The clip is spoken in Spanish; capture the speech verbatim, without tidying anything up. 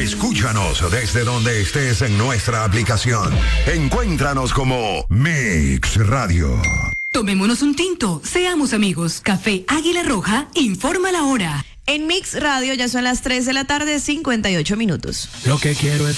Escúchanos desde donde estés en nuestra aplicación. Encuéntranos como Mix Radio. Tomémonos un tinto, seamos amigos. Café Águila Roja informa la hora. En Mix Radio ya son las tres de la tarde, cincuenta y ocho minutos. Lo que quiero es